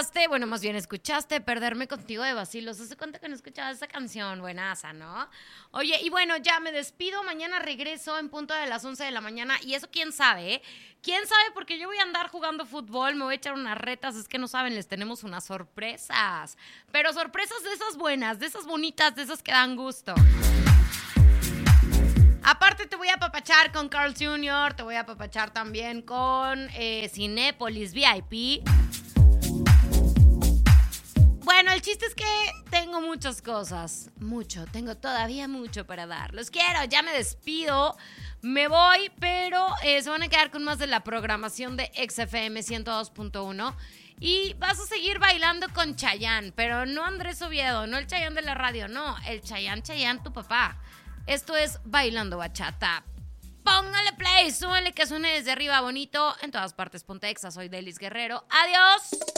escuchaste, bueno, más bien escuchaste Perderme Contigo de Bacilos. ¿Hace cuánto que no escuchaba esa canción? Buenaza, ¿no? Oye, y bueno, ya me despido. Mañana regreso en punto de las 11 de la mañana. Y eso quién sabe, ¿eh? ¿Quién sabe? Porque yo voy a andar jugando fútbol, me voy a echar unas retas. Es que no saben, les tenemos unas sorpresas. Pero sorpresas de esas buenas, de esas bonitas, de esas que dan gusto. Aparte te voy a apapachar con Carl Jr., te voy a apapachar también con Cinépolis VIP. Bueno, el chiste es que tengo muchas cosas, tengo todavía mucho para dar. Los quiero, ya me despido, me voy, pero se van a quedar con más de la programación de XFM 102.1 y vas a seguir bailando con Chayanne, pero no Andrés Oviedo, no el Chayanne de la radio, no, el Chayanne, tu papá. Esto es Bailando Bachata. Póngale play, súbale que suene desde arriba bonito. En todas partes, ponte Exa. Soy Delis Guerrero. ¡Adiós!